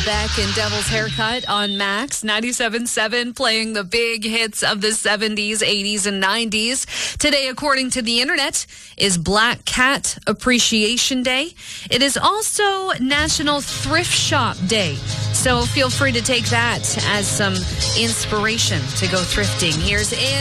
Beck and Devil's Haircut on Max 97.7, playing the big hits of the 70s, 80s, and 90s. Today, according to the internet, is Black Cat Appreciation Day. It is also National Thrift Shop Day. So feel free to take that as some inspiration to go thrifting. Here's